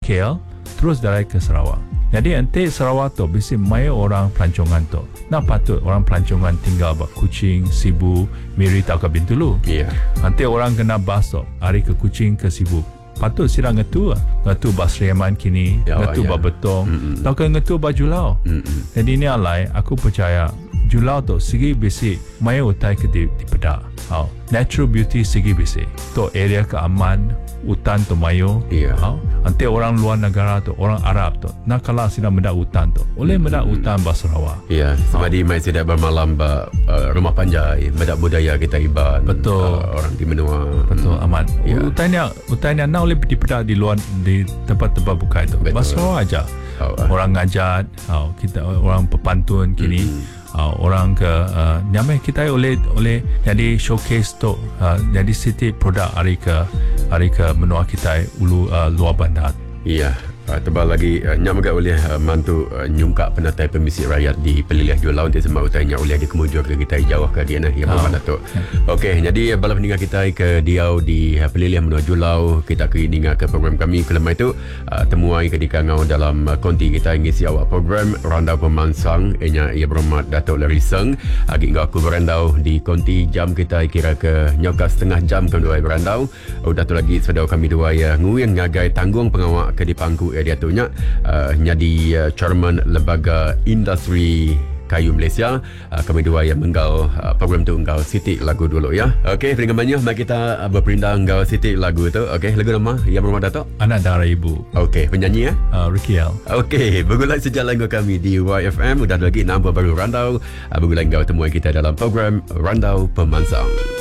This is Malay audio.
KL terus darai ke Sarawak. Jadi ente Sarawak tu bisi mai orang pelancongan tu. Nak patut orang pelancongan tinggal bak Kuching, Sibu, Miri tau ke Bintulu. Ante orang kena bas tu hari ke Kuching ke Sibu. Patut sila ngetu bas Riaman kini, ngetu bak Betong, tau ke ngetu bak Julau. Jadi ni alai aku percaya Julau tu segi bisi mai utai ke di Pedak. Natural beauty segi bisi. Tu area keaman, hutan tu mayo. Ante orang luar negara tu, orang Arab tu, nak kalah sila mendak hutan tu. Oleh mendak hutan bas Sarawak. Semadi mai sida bermalam ba rumah panjai, mendak budaya kita iban. Betul. Orang di menua. Betul, aman. Hutannya nak oleh di Pedak di luar di tempat-tempat buka itu. Bas Sarawak aja. Orang ngajat, kita orang pepantun kini. Orang ke nyamai kita oleh jadi showcase tu jadi city produk hari ke menua kita luar bandar. Tebal lagi nyak megak oleh mantu nyungkak penatai permisi rakyat di Peliliah Julau nanti semua utainya oleh di kemujur ke kita jauh ke dia yang mana Datuk. Okey, jadi bala pendengar kita ke Diau di Peliliah menua Julau, kita ke dengar ke program kami kelemah itu temuai ke dikangau dalam konti kita ngisi awak program Randau Pemansang ia berhormat Datuk Lariseng agi ngau aku berandau di konti jam kita kira ke nyoka setengah jam kedua berandau. Datuk lagi saudara kami dua ya nguyen ngagai tanggung pengawak ke di pangku dia tunya jadi chairman lembaga industri kayu Malaysia. Kami dua yang menggal program tu engkau Siti lagu dulu ya. Okey, dengan banyak mari kita berpindah engkau Siti lagu tu. Okey, lagu nama yang berhormat Datuk Anak Dara Ibu. Okey, penyanyi ya Ricky L. Okey, bergulai sejak lagu kami di YFM. Udah lagi nombor baru Randau. Bergulai engkau temuan kita dalam program Randau Pemansang.